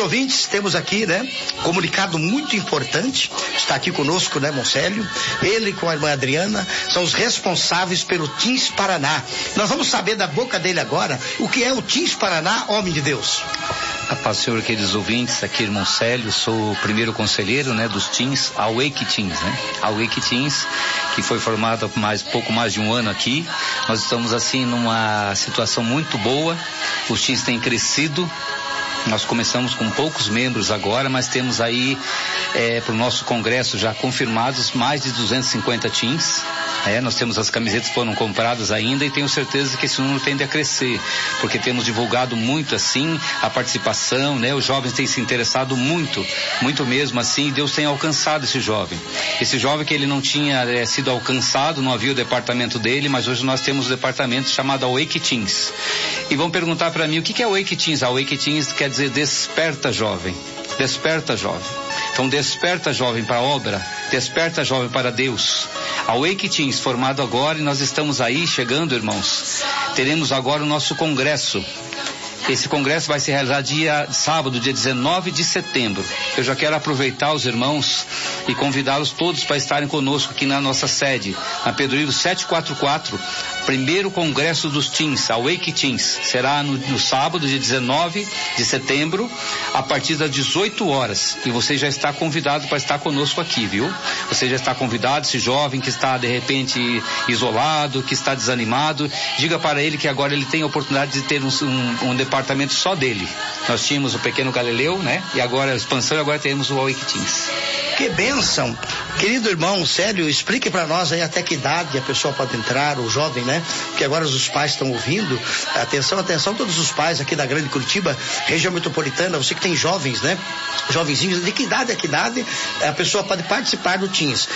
ouvintes, temos aqui, né, comunicado muito importante. Está aqui conosco, né, Moncélio? Ele com a irmã Adriana são os responsáveis pelo Teens Paraná. Nós vamos saber da boca dele agora o que é o Teens Paraná, homem de Deus. A paz, Senhor, queridos ouvintes, aqui irmão Célio, sou o primeiro conselheiro, né, dos Teens, a Wake Teens, né? A Wake Teens, que foi formada há pouco mais de um ano aqui. Nós estamos assim numa situação muito boa. Os Teens têm crescido. Nós começamos com poucos membros agora, mas temos aí para o nosso congresso já confirmados mais de 250 teens. Nós temos as camisetas que foram compradas ainda e tenho certeza que esse número tende a crescer, porque temos divulgado muito assim a participação, né? Os jovens têm se interessado muito, muito mesmo assim, e Deus tem alcançado esse jovem. Esse jovem que ele não tinha sido alcançado, não havia o departamento dele, mas hoje nós temos o departamento chamado Awake Teens. E vão perguntar para mim, o que é Awake Teens? Awake Teens quer dizer desperta jovem, desperta jovem. Então desperta jovem para a obra, desperta jovem para Deus. A Wake Teens formado agora e nós estamos aí chegando, irmãos. Teremos agora o nosso congresso. Esse congresso vai se realizar sábado, dia 19 de setembro. Eu já quero aproveitar os irmãos e convidá-los todos para estarem conosco aqui na nossa sede, na Pedro Ivo 744, primeiro congresso dos Teens, a Wake Teens. Será no sábado, dia 19 de setembro, a partir das 18 horas. E você já está convidado para estar conosco aqui, viu? Você já está convidado, esse jovem que está de repente isolado, que está desanimado, diga para ele que agora ele tem a oportunidade de ter um departamento só dele. Nós tínhamos o Pequeno Galileu, né? E agora a expansão, agora temos o Awake Teens. Que bênção! Querido irmão, sério, explique para nós aí até que idade a pessoa pode entrar, o jovem, né? Porque agora os pais estão ouvindo. Atenção, atenção, todos os pais aqui da Grande Curitiba, região metropolitana, você que tem jovens, né? Jovenzinhos, de que idade a pessoa pode participar do Teens?